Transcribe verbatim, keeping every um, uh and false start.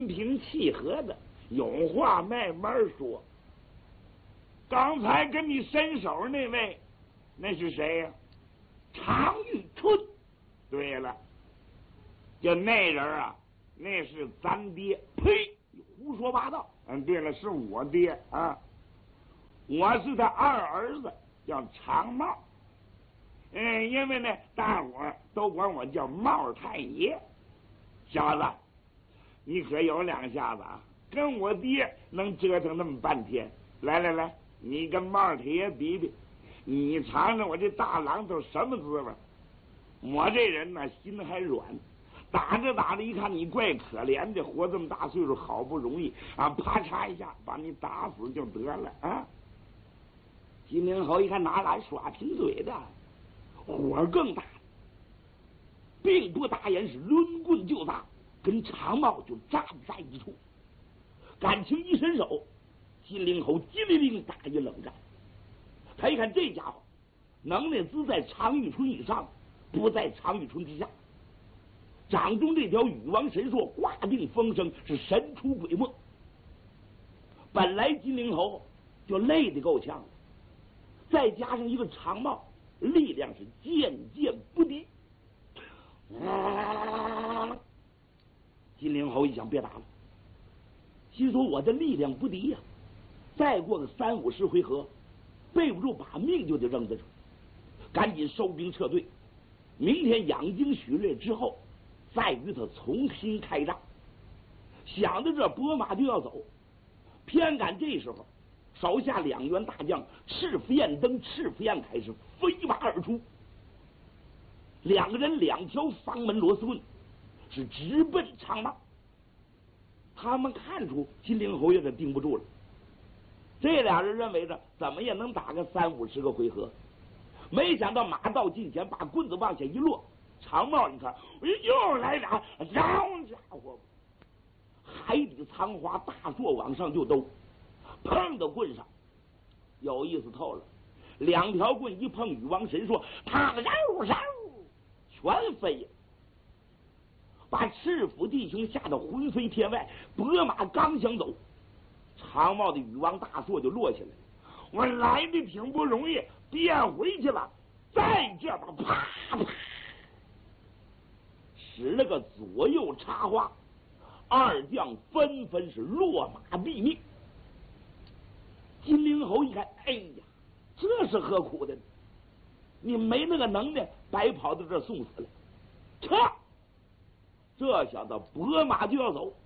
平气和的，有话慢慢说。刚才跟你伸手那位，那是谁呀、啊？常遇春。对了，就那人啊，那是咱爹。呸！胡说八道。嗯，对了，是我爹啊，我是他二儿子，叫常茂。嗯，因为呢，大伙儿都管我叫茂太爷。小子，你可有两下子啊，跟我爹能折腾那么半天。来来来，你跟茂太爷比比，你尝尝我这大榔头什么滋味。我这人呢，心还软，打着打着一看你怪可怜的，活这么大岁数好不容易啊，啪嚓一下把你打死就得了啊。金陵侯一看哪来耍贫嘴的，火更大，并不打眼，是抡棍就打，跟常茂就站在一处。感情一伸手，金陵侯机灵灵打一冷战。他一看这家伙能耐只在常遇春以上，不在常遇春之下。掌中这条禹王神硕挂定风声，是神出鬼没。本来金陵侯就累得够呛，再加上一个常茂，力量是渐渐不敌。啊、金陵侯一想，别打了，心说我的力量不敌呀、啊，再过个三五十回合，背不住把命就得扔在这，赶紧收兵撤退。明天养精蓄锐之后，再与他重新开战。想着这伯马就要走，偏赶这时候，手下两员大将赤符彦登、赤符彦凯是飞马而出，两个人两条房门螺丝棍，是直奔常茂。他们看出金陵侯有点盯不住了，这俩人认为着怎么也能打个三五十个回合，没想到马到近前，把棍子往下一落。常茂一看，又来俩，好家伙，海底藏花，大槊往上就兜，碰到棍上，有意思透了。两条棍一碰，禹王神说，他嗷嗷全飞了，把赤府弟兄吓得魂飞天外。伯马刚想走，常茂的禹王大槊就落下来了。我来的挺不容易，别回去了，再这吧，啪啪，使了个左右插花，二将纷纷是落马毙命。金陵侯一看，哎呀，这是何苦的呢？你没那个能耐，白跑到这儿送死了。撤！这小子伯马就要走，